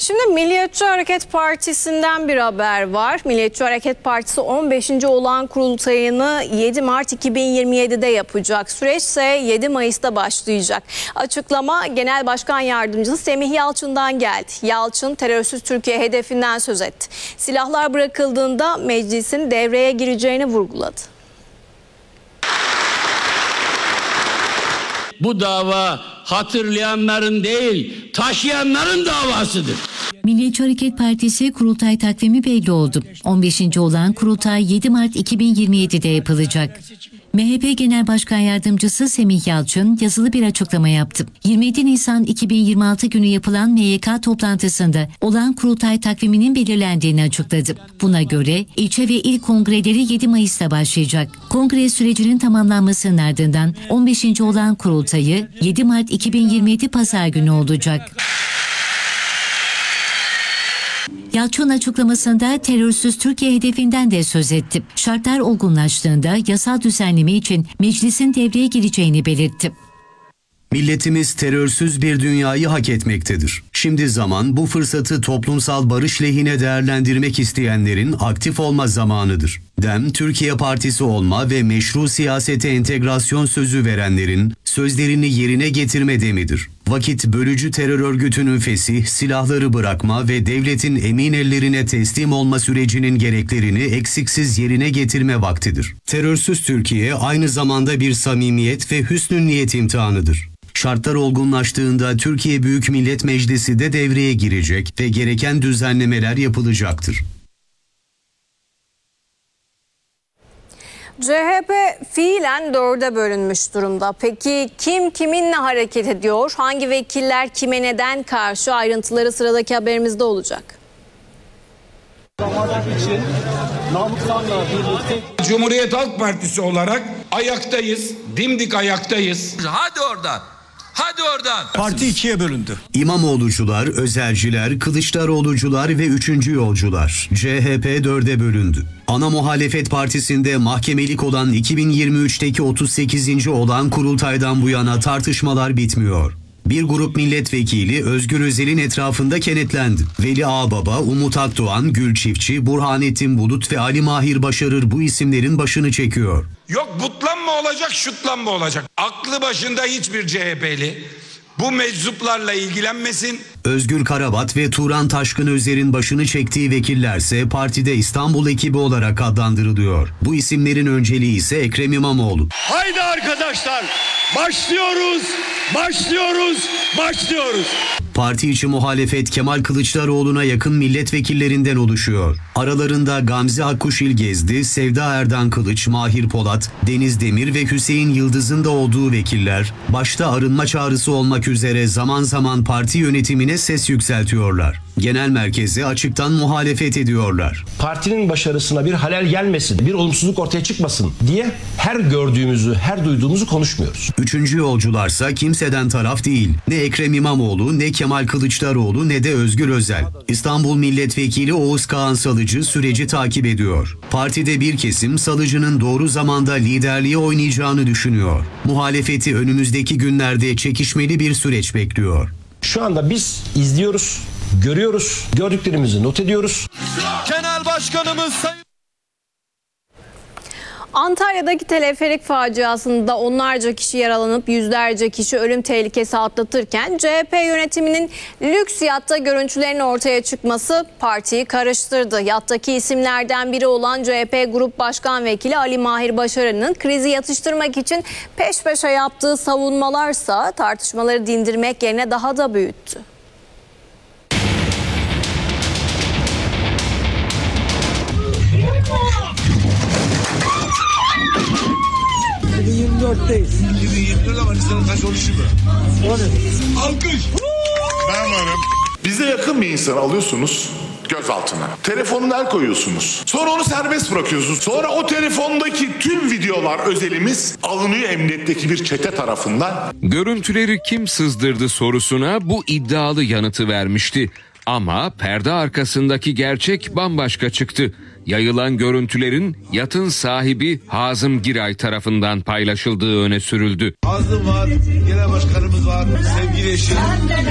Şimdi Milliyetçi Hareket Partisi'nden bir haber var. Milliyetçi Hareket Partisi 15. olağan kurultayını 7 Mart 2027'de yapacak. Süreç ise 7 Mayıs'ta başlayacak. Açıklama Genel Başkan Yardımcısı Semih Yalçın'dan geldi. Yalçın terörsüz Türkiye hedefinden söz etti. Silahlar bırakıldığında meclisin devreye gireceğini vurguladı. Bu dava hatırlayanların değil, taşıyanların davasıdır. Milliyetçi Hareket Partisi kurultay takvimi belli oldu. 15. olan kurultay 7 Mart 2027'de yapılacak. MHP Genel Başkan Yardımcısı Semih Yalçın yazılı bir açıklama yaptı. 27 Nisan 2026 günü yapılan MYK toplantısında olağan kurultay takviminin belirlendiğini açıkladı. Buna göre ilçe ve il kongreleri 7 Mayıs'ta başlayacak. Kongre sürecinin tamamlanmasının ardından 15. olağan kurultayı 7 Mart 2027 Pazar günü olacak. Yalçın açıklamasında terörsüz Türkiye hedefinden de söz etti. Şartlar olgunlaştığında yasal düzenleme için meclisin devreye gireceğini belirtti. Milletimiz terörsüz bir dünyayı hak etmektedir. Şimdi zaman bu fırsatı toplumsal barış lehine değerlendirmek isteyenlerin aktif olma zamanıdır. DEM, Türkiye Partisi olma ve meşru siyasete entegrasyon sözü verenlerin sözlerini yerine getirme demidir. Vakit bölücü terör örgütünün fesih, silahları bırakma ve devletin emin ellerine teslim olma sürecinin gereklerini eksiksiz yerine getirme vaktidir. Terörsüz Türkiye aynı zamanda bir samimiyet ve hüsnü niyet imtihanıdır. Şartlar olgunlaştığında Türkiye Büyük Millet Meclisi de devreye girecek ve gereken düzenlemeler yapılacaktır. CHP fiilen dörde bölünmüş durumda. Peki kim kiminle hareket ediyor? Hangi vekiller kime neden karşı? Ayrıntıları sıradaki haberimizde olacak. Cumhuriyet Halk Partisi olarak ayaktayız, dimdik ayaktayız. Hadi oradan. Hadi oradan. Parti ikiye bölündü. İmamoğlucular, Özelciler, Kılıçdaroğlucular ve üçüncü yolcular. CHP dörde bölündü. Ana muhalefet partisinde mahkemelik olan 2023'teki 38. olan kurultaydan bu yana tartışmalar bitmiyor. Bir grup milletvekili Özgür Özel'in etrafında kenetlendi. Veli Ağbaba, Umut Akdoğan, Gül Çiftçi, Burhanettin Bulut ve Ali Mahir Başarır bu isimlerin başını çekiyor. Yok butlanma olacak, şutlanma olacak. Aklı başında hiçbir CHP'li bu meczuplarla ilgilenmesin. Özgür Karabat ve Turan Taşkın Özer'in başını çektiği vekillerse partide İstanbul ekibi olarak adlandırılıyor. Bu isimlerin önceliği ise Ekrem İmamoğlu. Haydi arkadaşlar, başlıyoruz, başlıyoruz, başlıyoruz. Parti içi muhalefet Kemal Kılıçdaroğlu'na yakın milletvekillerinden oluşuyor. Aralarında Gamze Akkuş İlgezdi, Sevda Erdan Kılıç, Mahir Polat, Deniz Demir ve Hüseyin Yıldız'ın da olduğu vekiller, başta arınma çağrısı olmak üzere zaman zaman parti yönetimine ses yükseltiyorlar. Genel merkeze açıktan muhalefet ediyorlar. Partinin başarısına bir halel gelmesin, bir olumsuzluk ortaya çıkmasın diye her gördüğümüzü, her duyduğumuzu konuşmuyoruz. Üçüncü yolcularsa kimseden taraf değil. Ne Ekrem İmamoğlu, ne Kemal Kılıçdaroğlu, ne de Özgür Özel. İstanbul Milletvekili Oğuz Kağan Salıcı süreci takip ediyor. Partide bir kesim Salıcı'nın doğru zamanda liderliği oynayacağını düşünüyor. Muhalefeti önümüzdeki günlerde çekişmeli bir süreç bekliyor. Şu anda biz izliyoruz, görüyoruz, gördüklerimizi not ediyoruz. Genel Başkanımız Sayın... Antalya'daki teleferik faciasında onlarca kişi yaralanıp yüzlerce kişi ölüm tehlikesi atlatırken CHP yönetiminin lüks yatta görüntülerin ortaya çıkması partiyi karıştırdı. Yattaki isimlerden biri olan CHP Grup Başkan Vekili Ali Mahir Başarır'ın krizi yatıştırmak için peş peşe yaptığı savunmalarsa tartışmaları dindirmek yerine daha da büyüttü. Alkış. Ben varım. Bize yakın bir insanı alıyorsunuz gözaltına. Telefonuna el koyuyorsunuz. Sonra onu serbest bırakıyorsunuz. Sonra o telefondaki tüm videolar, özelimiz alınıyor emniyetteki bir çete tarafından. Görüntüleri kim sızdırdı sorusuna bu iddialı yanıtı vermişti. Ama perde arkasındaki gerçek bambaşka çıktı. Yayılan görüntülerin yatın sahibi Hazım Giray tarafından paylaşıldığı öne sürüldü. Hazım var, genel başkanımız var, sevgili eşim.